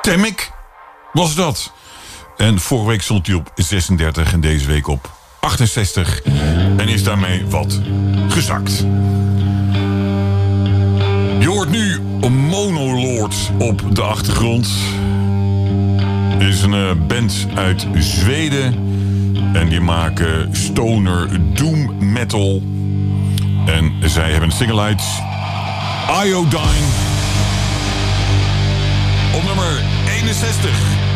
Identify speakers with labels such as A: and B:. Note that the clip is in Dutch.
A: Temic was dat. En vorige week stond hij op 36 en deze week op 68. En is daarmee wat gezakt. Je hoort nu een Monolord op de achtergrond. Dit is een band uit Zweden. En die maken stoner doom metal. En zij hebben een single uit Iodine. Op nummer 61.